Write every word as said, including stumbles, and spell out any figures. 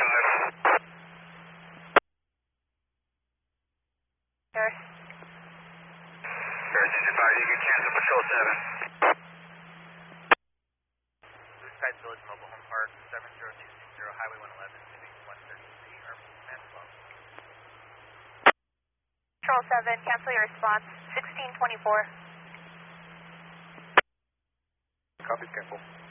Sure. Sure, six five, you can cancel Patrol seven. Blue Sky Village Mobile Home Park, seven zero two six zero, Highway one eleven, Civic one thirty-three, Army Command twelve. Patrol seven, cancel your response. sixteen twenty-four. Copy, cancel.